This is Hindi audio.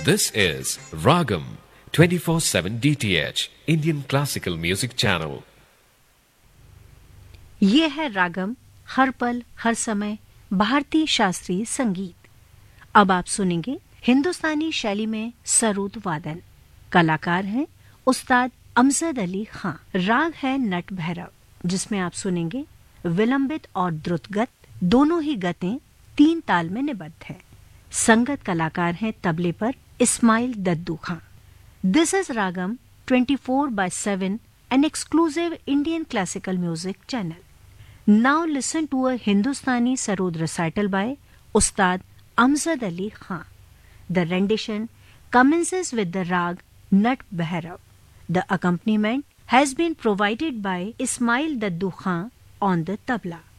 This is Ragam 24/7 DTH Indian Classical Music Channel. ये है रागम, हर पल हर समय भारतीय शास्त्रीय संगीत। अब आप सुनेंगे हिंदुस्तानी शैली में सरोद वादन। कलाकार हैं उस्ताद अमजद अली खां। राग है नट भैरव, जिसमें आप सुनेंगे विलंबित और द्रुतगत, दोनों ही गतें 3 ताल में निबद्ध है। संगत कलाकार हैं तबले पर इस्माइल दद्दू खां। This is ragam 24/7, an exclusive Indian classical music channel. Now listen to a Hindustani sarod recital by Ustad Amzad Ali Khan. The rendition commences with the rag Nat Bhairav. The accompaniment has been provided by Ismail Daddu Khan on the tabla.